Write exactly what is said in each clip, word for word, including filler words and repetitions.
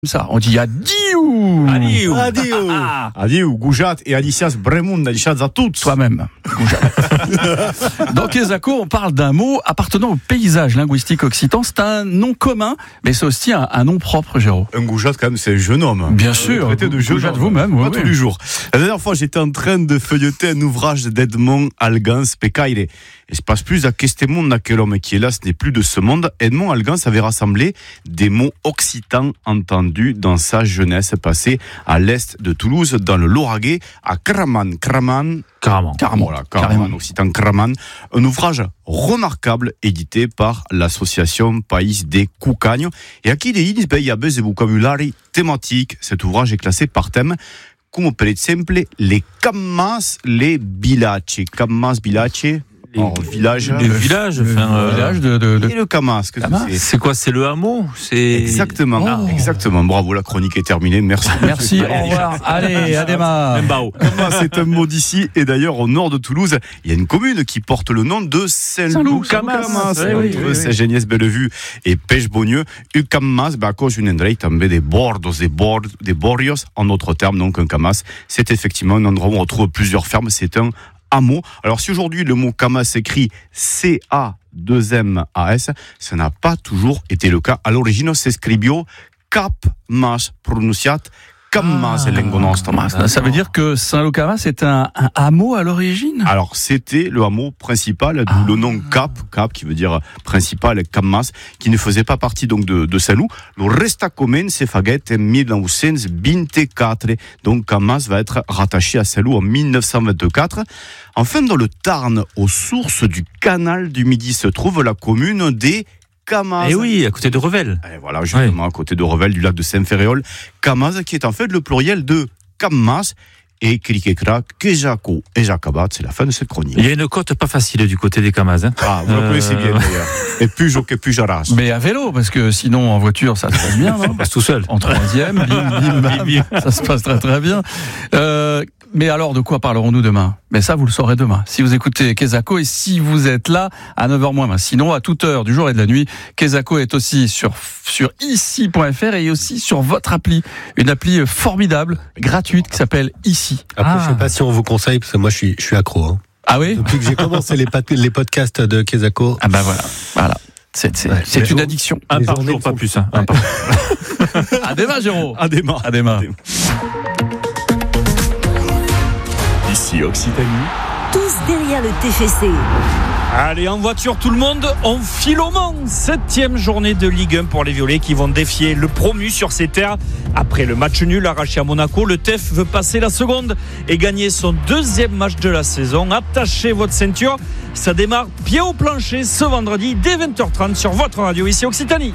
Ça, on dit adieu. Adieu. Adieu. Adieu, Goujat et Alicias Bremoun, Alicias à toutes. Toi-même, Goujat. Dans Kezako, on parle d'un mot appartenant au paysage linguistique occitan. C'est un nom commun, mais c'est aussi un, un nom propre, Géraud. Un Goujat, quand même, c'est un jeune homme. Bien sûr. Traité de jeune Goujat homme. vous-même, Pas oui, tous oui. les jours. La dernière fois, j'étais en train de feuilleter un ouvrage d'Edmond Algance Pecaire. Et je passe plus à qu'est-ce monde que l'homme qui est là, ce n'est plus de ce monde. Edmond Algance avait rassemblé des mots occitans entendus dans sa jeunesse passée à l'est de Toulouse, dans le Lauragais, à Caraman. Caraman. Carrément. Carrément. Voilà, Caraman, occitan Caraman. Un ouvrage remarquable édité par l'association Pays des Cucagnes. Et à qui il ben, y a des vocabulaires thématiques. Cet ouvrage est classé par thème. Come per exemple, les cammas, les bilaci. Cammas, bilaci. En village. Les villages, Le enfin, euh, village de... de, de... Et le camas, que Camas, c'est c'est quoi? C'est le hameau? C'est Exactement, Oh. exactement. Bravo, la chronique est terminée. Merci. Merci, au revoir. Allez, à demain. Même Bao. Camas, c'est un mot d'ici. Et d'ailleurs, au nord de Toulouse, il y a une commune qui porte le nom de Saint-Loup, Saint-Loup-Camas. Saint-Loup-Camas. Oui, oui, oui, oui. Saint-Géniès-Bellevue et Pêche-Beaunieu. Ucamas, bah, à cause d'une endroit, també des bordos, des bords, des borrios. En autre terme, donc, un camas, c'est effectivement un endroit où on retrouve plusieurs fermes. C'est un hameau. Alors, si aujourd'hui le mot camas s'écrit C A deux M A S, ça n'a pas toujours été le cas. À l'origine, c'est scribio cap mas pronunciat camas Ah, lengonos. Ça, ça veut dire que Saint-Lô-Camas, c'est un, un hameau à l'origine? Alors, c'était le hameau principal, d'où Ah. le nom Cap, Cap qui veut dire principal, Camas, qui ne faisait pas partie donc de, de Saint-Loup. Le resta commence faguet en mille neuf cent vingt-quatre. Donc, Camas va être rattaché à Saint-Loup en mille neuf cent vingt-quatre. Enfin, dans le Tarn, aux sources du canal du Midi, se trouve la commune des Camas. Eh oui, à côté de Revel. Et voilà, justement, à côté de Revel, du lac de Saint-Ferréol. Camas, qui est en fait le pluriel de Camas. Et Krikekra, Kejako et Jakabat, c'est la fin de cette chronique. Il y a une côte pas facile du côté des Camas. Hein. Ah, vous le connaissez bien d'ailleurs. Et puis, que puis j'arrache. Mais à vélo, parce que sinon, en voiture, ça se passe bien, non? On passe tout seul. En troisième, bim, bim, bam, ça se passe très très bien. Euh, mais alors, de quoi parlerons-nous demain? Mais ça, vous le saurez demain, si vous écoutez Kezako et si vous êtes là à neuf heures moins vingt. Sinon, à toute heure du jour et de la nuit, Kezako est aussi sur, sur ici point f r et aussi sur votre appli. Une appli formidable, gratuite, qui s'appelle Ici. Après, Ah. je sais pas si on vous conseille, parce que moi, je suis, je suis accro. Hein. Ah oui? Depuis que j'ai commencé les, pat- les podcasts de Kezako, Ah ben voilà, voilà. C'est, c'est, Ouais, c'est mais une on- addiction. Un Les par journées jour, ne pas sont- plus. Hein. Un Ouais. par- À demain, Géraud. À demain. À demain. Ici Occitanie. Tous derrière le T F C. Allez, en voiture tout le monde, on file au Mans. Septième journée de Ligue un pour les Violets qui vont défier le promu sur ses terres. Après le match nul arraché à Monaco, le T E F veut passer la seconde et gagner son deuxième match de la saison. Attachez votre ceinture, ça démarre pied au plancher ce vendredi dès vingt heures trente sur votre radio ici Occitanie.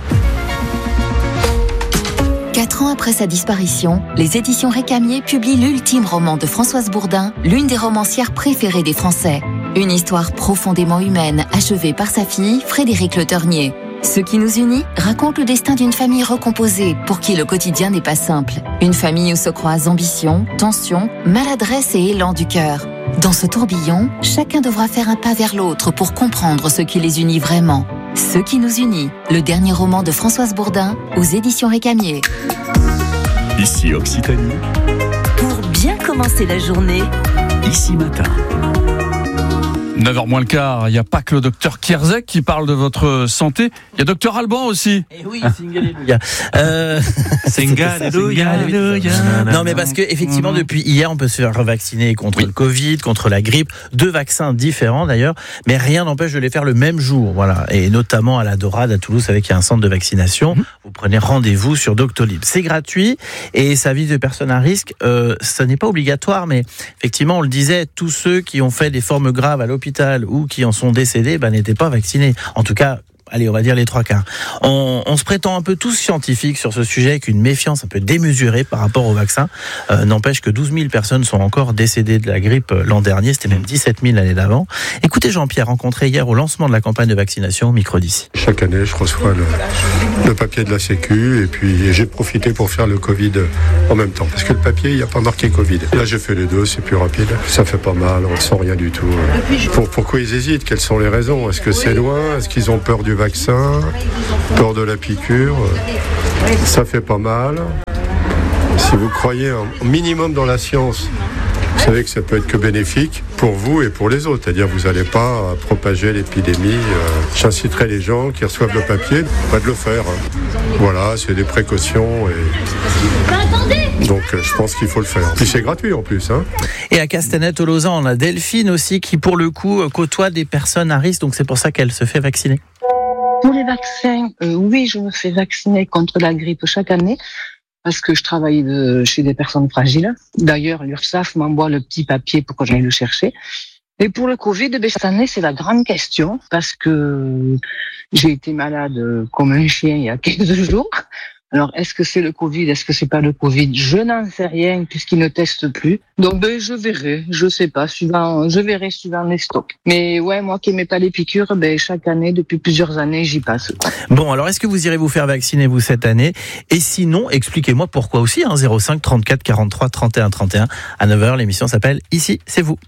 Quatre ans après sa disparition, les éditions Récamier publient l'ultime roman de Françoise Bourdin, l'une des romancières préférées des Français. Une histoire profondément humaine, achevée par sa fille, Frédéric Le Ternier. Ce qui nous unit raconte le destin d'une famille recomposée, pour qui le quotidien n'est pas simple. Une famille où se croisent ambition, tension, maladresse et élan du cœur. Dans ce tourbillon, chacun devra faire un pas vers l'autre pour comprendre ce qui les unit vraiment. Ce qui nous unit, le dernier roman de Françoise Bourdin, aux éditions Récamier. Ici Occitanie. Pour bien commencer la journée, Ici Matin. neuf heures moins le quart, il n'y a pas que le docteur Kierzek qui parle de votre santé, il y a docteur Alban aussi. Eh oui, Singalléluia. Euh, Singalléluia. non, mais parce que effectivement, depuis hier, on peut se faire vacciner contre le Covid, contre la grippe, deux vaccins différents d'ailleurs, mais rien n'empêche de les faire le même jour, voilà. Et notamment à la Dorade à Toulouse, avec un centre de vaccination. Mmh. Vous prenez rendez-vous sur Doctolib. C'est gratuit et ça vise des personnes à risque. Euh, ça n'est pas obligatoire, mais effectivement, on le disait, tous ceux qui ont fait des formes graves à l'hôpital ou qui en sont décédés, ben, n'étaient pas vaccinés. En tout cas, allez, on va dire les trois quarts. On, on se prétend un peu tous scientifiques sur ce sujet, avec une méfiance un peu démesurée par rapport au vaccin. Euh, n'empêche que douze mille personnes sont encore décédées de la grippe l'an dernier, c'était même dix-sept mille l'année d'avant. Écoutez Jean-Pierre, rencontré hier au lancement de la campagne de vaccination au micro d'ici. Chaque année, je reçois le, le papier de la Sécu et puis j'ai profité pour faire le Covid en même temps. Parce que le papier, il n'y a pas marqué Covid. Là, j'ai fait les deux, c'est plus rapide. Ça fait pas mal, on ne sent rien du tout. Pour, pourquoi ils hésitent? Quelles sont les raisons? Est-ce que c'est loin? Est-ce qu'ils ont peur du vaccin, peur de la piqûre, ça fait pas mal. Si vous croyez un minimum dans la science, vous savez que ça peut être que bénéfique pour vous et pour les autres. C'est-à-dire que vous n'allez pas propager l'épidémie. J'inciterai les gens qui reçoivent le papier, pas de le faire. Voilà, c'est des précautions. Et... donc je pense qu'il faut le faire. Puis c'est gratuit en plus. Hein. Et à Castanet-Tolosan, on a Delphine aussi qui pour le coup côtoie des personnes à risque. Donc c'est pour ça qu'elle se fait vacciner. Pour les vaccins, euh, oui, je me fais vacciner contre la grippe chaque année. Parce que je travaille de, chez des personnes fragiles. D'ailleurs, l'URSSAF m'envoie le petit papier pour que j'aille le chercher. Et pour le Covid, ben, cette année, c'est la grande question, parce que j'ai été malade comme un chien il y a quinze jours. Alors, est-ce que c'est le Covid? Est-ce que c'est pas le Covid? Je n'en sais rien, puisqu'ils ne testent plus. Donc, ben, je verrai. Je sais pas, suivant, je verrai suivant les stocks. Mais ouais, moi qui n'aimais pas les piqûres, ben, chaque année, depuis plusieurs années, j'y passe. Bon, alors, est-ce que vous irez vous faire vacciner, vous, cette année? Et sinon, expliquez-moi pourquoi aussi, hein, zéro cinq trente-quatre quarante-trois trente et un trente et un. À neuf heures, l'émission s'appelle Ici, c'est vous.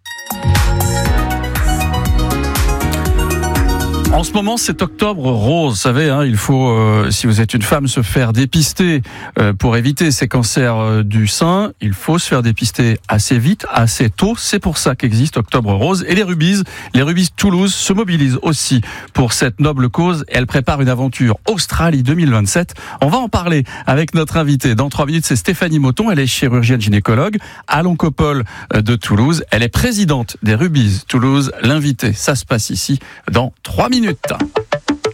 En ce moment, c'est octobre rose. Vous savez, hein, il faut, euh, si vous êtes une femme, se faire dépister euh, pour éviter ces cancers euh, du sein. Il faut se faire dépister assez vite, assez tôt. C'est pour ça qu'existe Octobre Rose. Et les Rubies, les Rubies Toulouse se mobilisent aussi pour cette noble cause. Et elles préparent une aventure Australie deux mille vingt-sept. On va en parler avec notre invitée. Dans trois minutes, c'est Stéphanie Moton. Elle est chirurgienne gynécologue à l'Oncopole de Toulouse. Elle est présidente des Rubies Toulouse. L'invitée, ça se passe ici dans trois minutes.